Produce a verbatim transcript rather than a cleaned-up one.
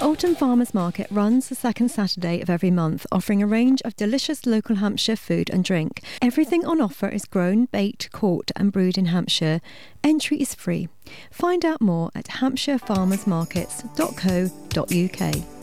Alton Farmers Market runs the second Saturday of every month, offering a range of delicious local Hampshire food and drink. Everything on offer is grown, baked, caught and brewed in Hampshire. Entry is free. Find out more at hampshire farmers markets dot co dot uk.